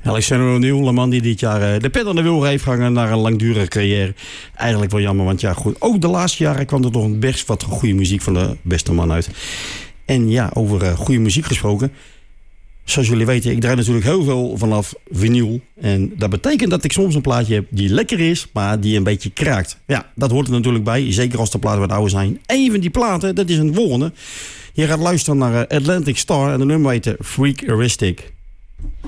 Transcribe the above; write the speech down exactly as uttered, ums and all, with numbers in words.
Alexander O'Neal, een man die dit jaar uh, de pet aan de wil heeft hangen naar een langdurige carrière. Eigenlijk wel jammer, want ja, goed. Ook de laatste jaren kwam er nog best wat goede muziek van de beste man uit. En ja, over uh, goede muziek gesproken. Zoals jullie weten, ik draai natuurlijk heel veel vanaf vinyl. En dat betekent dat ik soms een plaatje heb die lekker is, maar die een beetje kraakt. Ja, dat hoort er natuurlijk bij, zeker als de platen wat ouder zijn. Eén van die platen, dat is een volgende. Je gaat luisteren naar uh, Atlantic Star en de nummer heet Freak Aristic.